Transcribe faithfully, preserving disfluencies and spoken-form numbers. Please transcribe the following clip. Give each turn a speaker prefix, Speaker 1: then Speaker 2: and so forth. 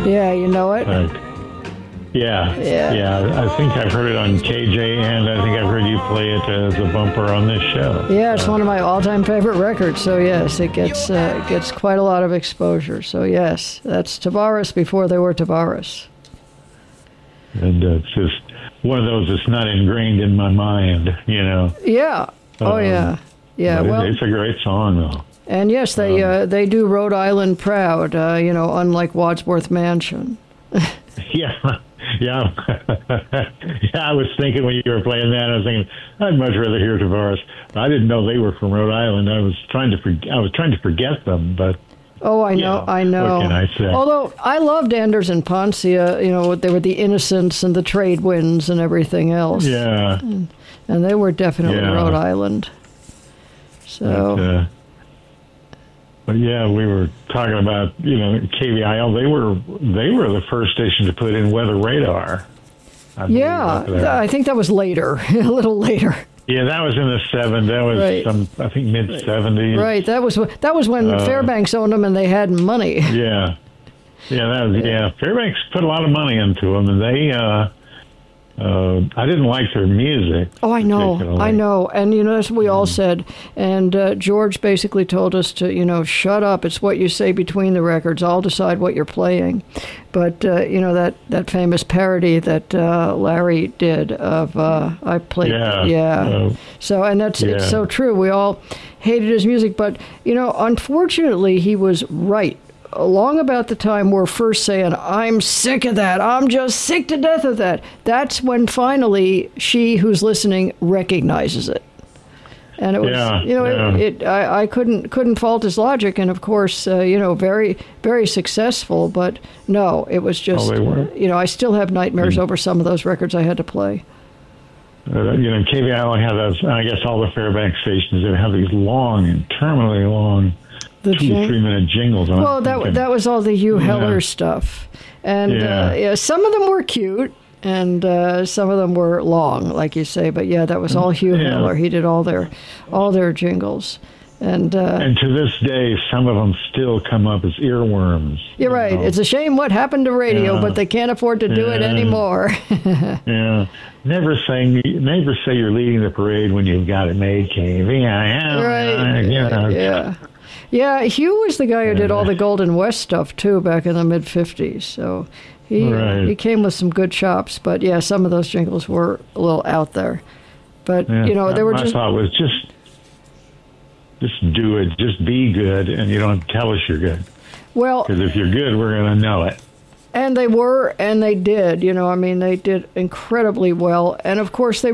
Speaker 1: Yeah, you know it?
Speaker 2: Uh, yeah,
Speaker 1: Yeah.
Speaker 2: yeah. I think I've heard it on K J, and I think I've heard you play it as a bumper on this show.
Speaker 1: Yeah, it's one of my all-time favorite records. So yes, it gets uh, it gets quite a lot of exposure. So yes, that's Tavares before they were Tavares.
Speaker 2: And uh, it's just one of those that's not ingrained in my mind, you know.
Speaker 1: Yeah. Oh
Speaker 2: Um,
Speaker 1: yeah. Yeah.
Speaker 2: But
Speaker 1: Well,
Speaker 2: it's a great song, though.
Speaker 1: and yes, they
Speaker 2: um,
Speaker 1: uh, they do Rhode Island proud. Uh, you know, unlike Wadsworth Mansion.
Speaker 2: Yeah, yeah, yeah. I was thinking when you were playing that, I was thinking I'd much rather hear Tavares. I didn't know they were from Rhode Island. I was trying to forget. I was trying to forget them, but
Speaker 1: Oh, I know,
Speaker 2: Yeah,
Speaker 1: I know.
Speaker 2: what can I say?
Speaker 1: Although I loved Anders and Poncia, you know, they were the Innocents and the Trade Winds and everything else.
Speaker 2: yeah,
Speaker 1: And they were definitely
Speaker 2: Yeah.
Speaker 1: Rhode Island. So,
Speaker 2: but, uh, but yeah, we were talking about you know K V I L. They were they were the first station to put in weather radar. I believe,
Speaker 1: yeah,
Speaker 2: up there.
Speaker 1: th- I think that was later, a little later.
Speaker 2: Yeah, that was in the seven. That was
Speaker 1: Right.
Speaker 2: some, I think, mid seventies.
Speaker 1: Right, that was wh- that was when
Speaker 2: Uh,
Speaker 1: Fairbanks owned them and they had money.
Speaker 2: Yeah, yeah, that was yeah. Fairbanks put a lot of money into them, and they. Uh, uh, I didn't like their music.
Speaker 1: Oh, I know,
Speaker 2: particularly.
Speaker 1: I know. And, you know, that's what we all said. And uh, George basically told us to, you know, shut up. It's what you say between the records. I'll decide what you're playing. But, uh, you know, that, that famous parody that uh, Larry did of uh, I played.
Speaker 2: Yeah.
Speaker 1: Yeah.
Speaker 2: Uh,
Speaker 1: So, and that's it's
Speaker 2: yeah.
Speaker 1: so true. We all hated his music. But, you know, unfortunately, he was right. Along about the time we're first saying, I'm sick of that. I'm just sick to death of that. That's when finally she who's listening recognizes it. And it was,
Speaker 2: Yeah,
Speaker 1: you know,
Speaker 2: yeah.
Speaker 1: it, it I, I couldn't couldn't fault his logic. And of course, uh, you know, very, very successful. But no, it was just,
Speaker 2: Oh, they were?
Speaker 1: you know, I still have nightmares over some of those records I had to play.
Speaker 2: uh, you know, K V I L had those. I guess all the Fairbanks stations that have these long, interminably long,
Speaker 1: The
Speaker 2: two,
Speaker 1: jing-
Speaker 2: three minute jingles. And I'm
Speaker 1: Well, that
Speaker 2: thinking,
Speaker 1: that was all the Hugh
Speaker 2: Yeah.
Speaker 1: Heller stuff, and
Speaker 2: Yeah.
Speaker 1: uh, yeah, some of them were cute, and uh, some of them were long, like you say. But yeah, that was all Hugh
Speaker 2: Yeah.
Speaker 1: Heller. He did all their all their jingles, and, uh,
Speaker 2: And to this day, some of them still come up as earworms.
Speaker 1: you're
Speaker 2: you
Speaker 1: right.
Speaker 2: know.
Speaker 1: It's a shame what happened to radio,
Speaker 2: Yeah.
Speaker 1: but they can't afford to do it
Speaker 2: Yeah.
Speaker 1: anymore.
Speaker 2: Yeah. Never saying, never say you're leading the parade when you've got it made, K V I L.
Speaker 1: Right.
Speaker 2: You know.
Speaker 1: Yeah. Yeah, Hugh was the guy who did all the Golden West stuff too back in the mid fifties. So he
Speaker 2: Right.
Speaker 1: he came with some good chops, but yeah, some of those jingles were a little out there. But
Speaker 2: Yeah,
Speaker 1: you know, they were
Speaker 2: my
Speaker 1: just
Speaker 2: thought was just, just do it, just be good, and you don't tell us you're good.
Speaker 1: well,
Speaker 2: Because if you're good, we're going to know it.
Speaker 1: and they were and they did, you know, I mean they did incredibly well. And of course they